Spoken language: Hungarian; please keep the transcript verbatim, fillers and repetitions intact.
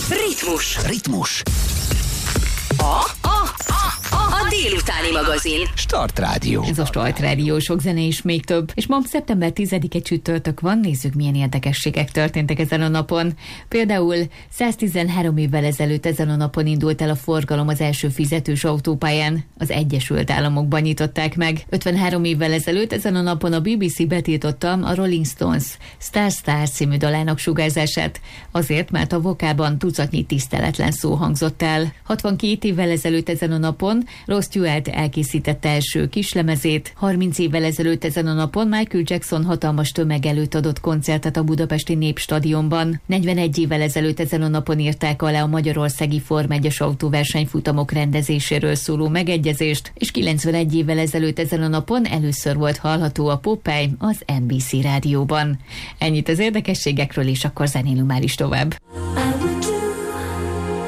Ritmus. Ritmus. A, a, a, a, a délutáni magazin. Start Rádió. Ez a Start Rádió, sok zene és még több. És ma szeptember tizedike csütörtök van, nézzük milyen érdekességek történtek ezen a napon. Például száztizenhárom évvel ezelőtt ezen a napon indult el a forgalom az első fizetős autópályán. Az Egyesült Államokban nyitották meg. ötvenhárom évvel ezelőtt ezen a napon a bé bé cé betiltotta a Rolling Stones Star Star című dalának sugárzását. Azért, mert a vokában tucatnyi tiszteletlen szó hangzott el. hatvankét évvel ezelőtt ezen a napon Rod Stewart elkészítette első kislemezét. harminc évvel ezelőtt ezen a napon Michael Jackson hatalmas tömeg előtt adott koncertet a budapesti Népstadionban. negyvenegy évvel ezelőtt ezen a napon írták alá a magyarországi Forma egyes autóversenyfutamok rendezéséről szóló megegyezést, és kilencvenegy évvel ezelőtt ezen a napon először volt hallható a Popeye az en bé cé rádióban. Ennyit az érdekességekről, és akkor zenélünk már is tovább.